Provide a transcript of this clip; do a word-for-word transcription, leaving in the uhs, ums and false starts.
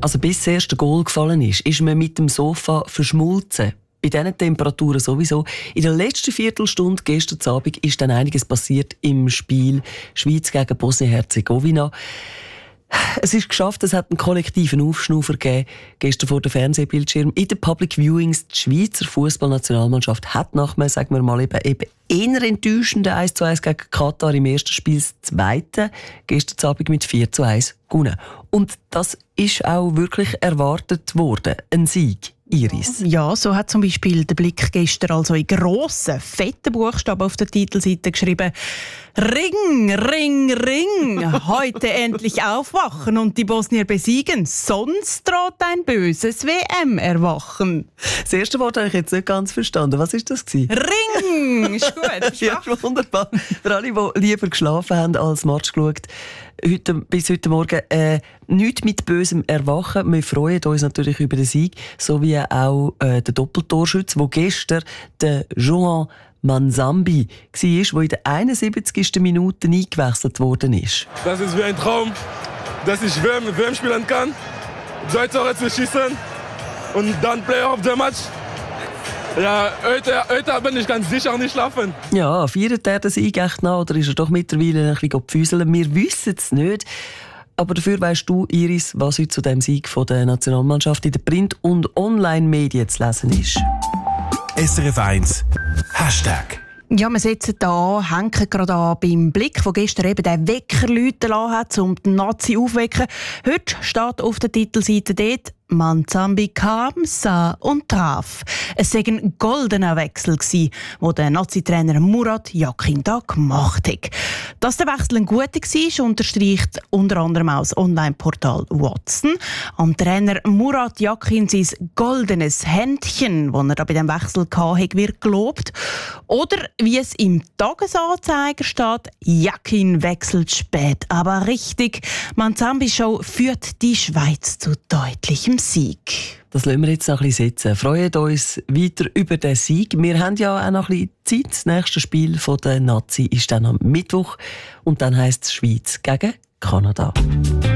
Also bis das erste Goal gefallen ist, ist man mit dem Sofa verschmolzen. Bei diesen Temperaturen sowieso. In der letzten Viertelstunde gestern Abend ist dann einiges passiert im Spiel Schweiz gegen Bosnien-Herzegowina. Es ist geschafft, es hat einen kollektiven Aufschnaufer gegeben, gestern vor dem Fernsehbildschirm. In den Public Viewings, die Schweizer Fußballnationalmannschaft hat nach einem, sagen wir mal, eben, eben eher enttäuschenden eins zu eins gegen Katar im ersten Spiel das zweite gestern Abend mit vier zu eins gewonnen. Und das ist auch wirklich erwartet worden, ein Sieg. Iris. Ja, so hat zum Beispiel der Blick gestern also in grossen, fetten Buchstaben auf der Titelseite geschrieben: Ring, Ring, Ring, heute endlich aufwachen und die Bosnier besiegen, sonst droht ein böses W M-Erwachen. Das erste Wort habe ich jetzt nicht ganz verstanden. Was war das? Ring! Ist gut. Ja, wunderbar. Für alle, die lieber geschlafen haben als Match geschaut, heute, bis heute Morgen, äh, nichts mit bösem Erwachen. Wir freuen uns natürlich über den Sieg, so wie auch äh, der Doppeltorschütze, der gestern der Joan Manzambi war, der in der einundsiebzigsten Minute eingewechselt worden ist. Das ist wie ein Traum, dass ich W M spielen kann, zwei Tore zu schießen und dann Player of the Match. Ja, heute, heute bin ich ganz sicher nicht schlafen. Ja, feiert er den Sieg echt noch oder ist er doch mittlerweile ein bisschen gepfüseln? Wir wissen es nicht. Aber dafür weisst du, Iris, was heute zu dem Sieg von der Nationalmannschaft in den Print- und Online-Medien zu lesen ist. S R F eins Hashtag. Ja, wir setzen da, hängen gerade an beim Blick, wo gestern eben der Wecker läuten lassen hat, um den Nazi aufzuwecken. Heute steht auf der Titelseite dort: Manzambi kam, sah und traf. Es war ein goldener Wechsel, den der Nazi-Trainer Murat Yakin da gemacht hat. Dass der Wechsel ein guter war, unterstreicht unter anderem auch das Online-Portal Watson. Am Trainer Murat Yakin sein goldenes Händchen, das er da bei dem Wechsel hatte, wird gelobt. Oder wie es im Tagesanzeiger steht: Yakin wechselt spät, aber richtig. Manzambi-Show führt die Schweiz zu deutlichem Sieg. Das lassen wir jetzt noch ein bisschen sitzen. Freuen uns weiter über den Sieg. Wir haben ja auch noch ein bisschen Zeit. Das nächste Spiel der Nazi ist dann am Mittwoch. Und dann heisst es Schweiz gegen Kanada.